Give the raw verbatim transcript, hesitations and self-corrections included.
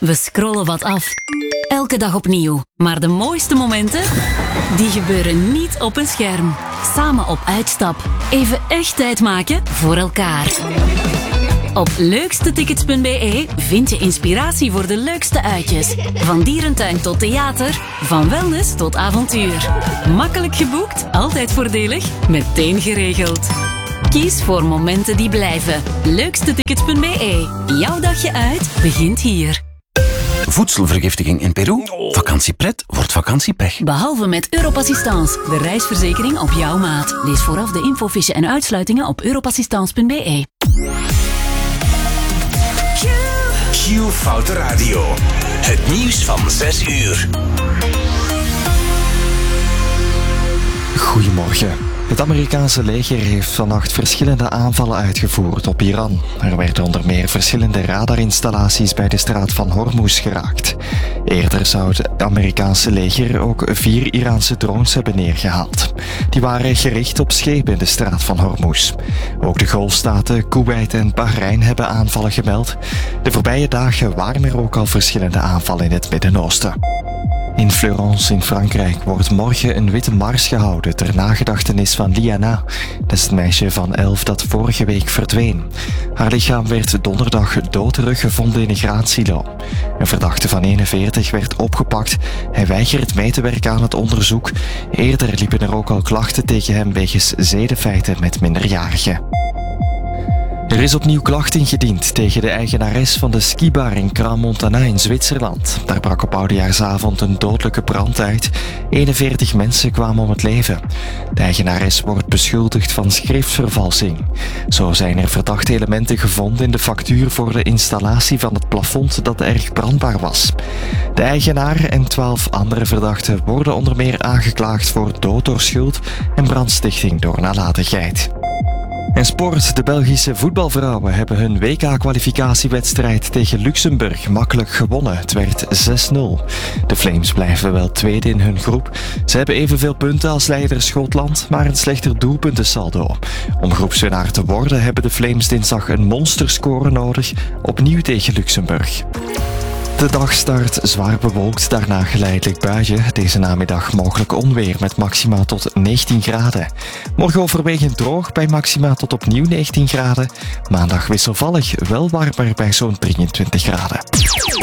We scrollen wat af. Elke dag opnieuw. Maar de mooiste momenten, die gebeuren niet op een scherm. Samen op uitstap. Even echt tijd maken voor elkaar. Op leukstetickets punt b e vind je inspiratie voor de leukste uitjes. Van dierentuin tot theater, van wellness tot avontuur. Makkelijk geboekt, altijd voordelig, meteen geregeld. Kies voor momenten die blijven. leukstetickets punt b e. Jouw dagje uit begint hier. Voedselvergiftiging in Peru? Vakantiepret wordt vakantiepech. Behalve met Europassistance, de reisverzekering op jouw maat. Lees vooraf de infofiche en uitsluitingen op europassistance punt b e. Q Foute Radio. Het nieuws van zes uur. Goedemorgen. Het Amerikaanse leger heeft vannacht verschillende aanvallen uitgevoerd op Iran. Er werden onder meer verschillende radarinstallaties bij de straat van Hormuz geraakt. Eerder zou het Amerikaanse leger ook vier Iraanse drones hebben neergehaald. Die waren gericht op schepen in de straat van Hormuz. Ook de Golfstaten, Kuwait en Bahrein hebben aanvallen gemeld. De voorbije dagen waren er ook al verschillende aanvallen in het Midden-Oosten. In Fleurance in Frankrijk wordt morgen een witte mars gehouden ter nagedachtenis van Liana. Dat is het meisje van elf dat vorige week verdween. Haar lichaam werd donderdag dood teruggevonden in een graansilo. Een verdachte van eenenveertig werd opgepakt. Hij weigert mee te werken aan het onderzoek. Eerder liepen er ook al klachten tegen hem wegens zedenfeiten met minderjarigen. Er is opnieuw klacht ingediend tegen de eigenares van de skibar in Crans-Montana in Zwitserland. Daar brak op oudejaarsavond een dodelijke brand uit. eenenveertig mensen kwamen om het leven. De eigenares wordt beschuldigd van schriftvervalsing. Zo zijn er verdachte elementen gevonden in de factuur voor de installatie van het plafond dat erg brandbaar was. De eigenaar en twaalf andere verdachten worden onder meer aangeklaagd voor dood door schuld en brandstichting door nalatigheid. En sport, de Belgische voetbalvrouwen hebben hun W K-kwalificatiewedstrijd tegen Luxemburg makkelijk gewonnen. Het werd zes nul. De Flames blijven wel tweede in hun groep. Ze hebben evenveel punten als leider Schotland, maar een slechter doelpuntensaldo. Om groepswinnaar te worden hebben de Flames dinsdag een monsterscore nodig, opnieuw tegen Luxemburg. De dag start zwaar bewolkt, daarna geleidelijk buien. Deze namiddag mogelijk onweer met maxima tot negentien graden. Morgen overwegend droog bij maxima tot opnieuw negentien graden. Maandag wisselvallig, wel warmer bij zo'n drieëntwintig graden.